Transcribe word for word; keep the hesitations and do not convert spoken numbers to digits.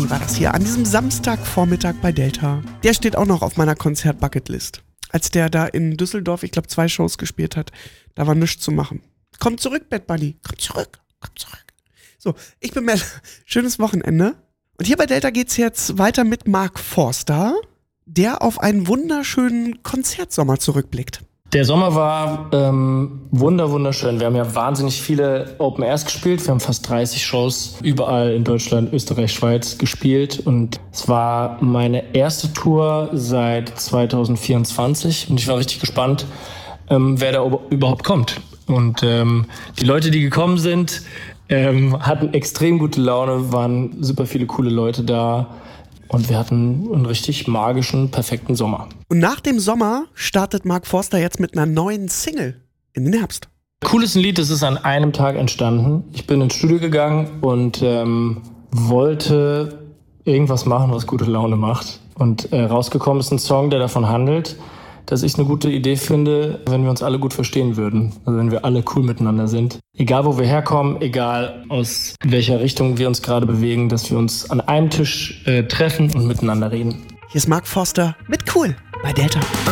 Benni war das hier an diesem Samstagvormittag bei Delta. Der steht auch noch auf meiner Konzert-Bucketlist. Als der da in Düsseldorf, ich glaube, zwei Shows gespielt hat, da war nichts zu machen. Komm zurück, Bad Bunny. Komm zurück, komm zurück. So, ich bin Mel. Schönes Wochenende. Und hier bei Delta geht's jetzt weiter mit Mark Forster, der auf einen wunderschönen Konzertsommer zurückblickt. Der Sommer war ähm, wunder, wunderschön. Wir haben ja wahnsinnig viele Open Airs gespielt. Wir haben fast dreißig Shows überall in Deutschland, Österreich, Schweiz gespielt. Und es war meine erste Tour seit zwanzig vierundzwanzig. Und ich war richtig gespannt, ähm, wer da überhaupt kommt. Und ähm, die Leute, die gekommen sind, ähm, hatten extrem gute Laune, waren super viele coole Leute da. Und wir hatten einen richtig magischen, perfekten Sommer. Und nach dem Sommer startet Mark Forster jetzt mit einer neuen Single in den Herbst. Cool ist ein Lied, das ist an einem Tag entstanden. Ich bin ins Studio gegangen und ähm, wollte irgendwas machen, was gute Laune macht. Und äh, rausgekommen ist ein Song, der davon handelt, dass ich eine gute Idee finde, wenn wir uns alle gut verstehen würden. Also wenn wir alle cool miteinander sind. Egal, wo wir herkommen, egal aus welcher Richtung wir uns gerade bewegen, dass wir uns an einem Tisch äh, treffen und miteinander reden. Hier ist Mark Forster mit Cool bei Delta.